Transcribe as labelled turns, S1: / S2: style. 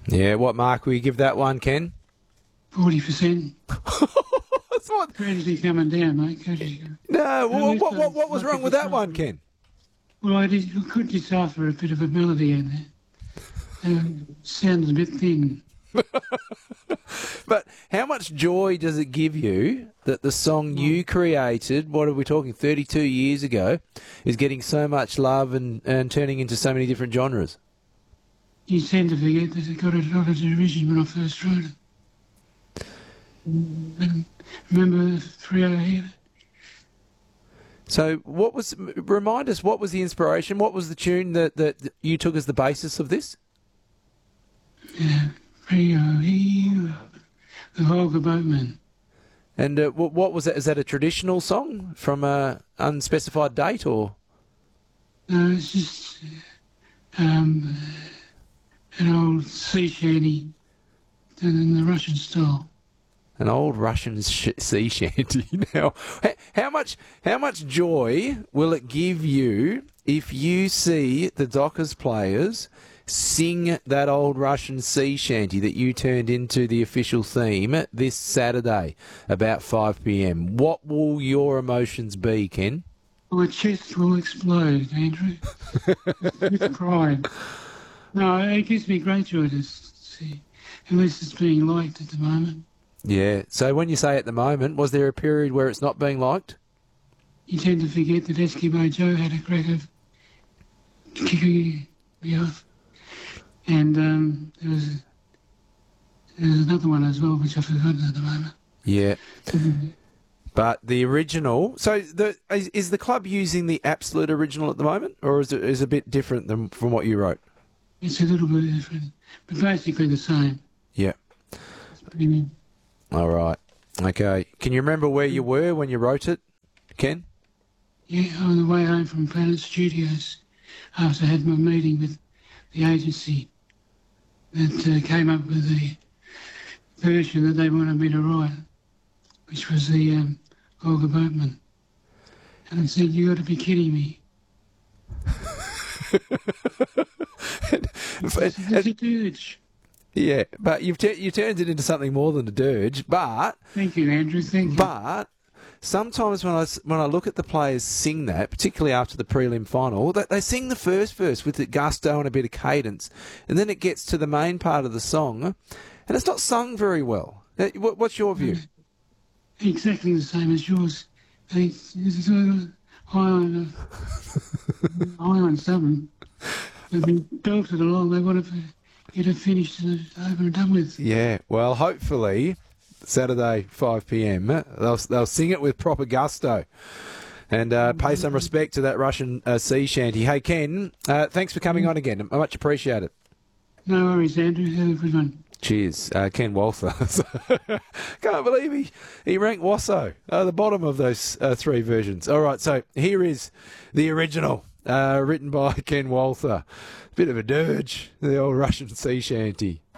S1: Yeah, what mark will you give that one, Ken?
S2: 40%.
S1: That's what...
S2: Gradually coming down, mate. Gradually.
S1: No, what was wrong with that one, Ken?
S2: Well, I could decipher a bit of a melody in there. Sounded a bit thin.
S1: But how much joy does it give you that the song you created, what are we talking, 32 years ago, is getting so much love and turning into so many different genres?
S2: You tend to forget that it got a lot of derision when I first wrote it. And remember 308?
S1: So remind us, what was the inspiration? What was the tune that you took as the basis of this?
S2: Yeah, 308, the Volga Boatman.
S1: And what was that? Is that a traditional song from a unspecified date, or?
S2: No, it's just an old sea shanty done in the Russian style.
S1: An old Russian sea shanty. Now, how much joy will it give you if you see the Dockers players sing that old Russian sea shanty that you turned into the official theme this Saturday about 5 p.m? What will your emotions be, Ken?
S2: My chest will explode, Andrew, with pride. No, it gives me great joy to see, at least it's being liked at the moment.
S1: Yeah. So when you say at the moment, was there a period where it's not being liked?
S2: You tend to forget that Eskimo Joe had a crack of kicking me off. And there was another one as well, which I've forgotten at the moment.
S1: Yeah. But the original... So is the club using the absolute original at the moment, or is it a bit different from what you wrote?
S2: It's a little bit different, but basically the same.
S1: Yeah.
S2: It's pretty neat.
S1: All right. Okay. Can you remember where you were when you wrote it, Ken?
S2: Yeah, on the way home from Planet Studios, after I had my meeting with the agency that came up with the version that they wanted me to write, which was the Olga Boatman. And I said, "You got to be kidding me." It's a dirge.
S1: Yeah, but you turned it into something more than a dirge. But
S2: thank you, Andrew. Thank you.
S1: But sometimes when I look at the players sing that, particularly after the prelim final, they sing the first verse with the gusto and a bit of cadence, and then it gets to the main part of the song, and it's not sung very well. What's your view?
S2: Exactly the same as yours. It's high on something. They've been belted along. They want to get it finished and over and done with.
S1: Yeah, well, hopefully Saturday 5 p.m. they'll sing it with proper gusto and pay some respect to that Russian sea shanty. Hey Ken, thanks for coming on again. I much appreciate it.
S2: No worries, Andrew. Have a good one.
S1: Cheers, Ken Walther. Can't believe he ranked Wasso the bottom of those three versions. All right, so here is the original, written by Ken Walther. Bit of a dirge, the old Russian sea shanty.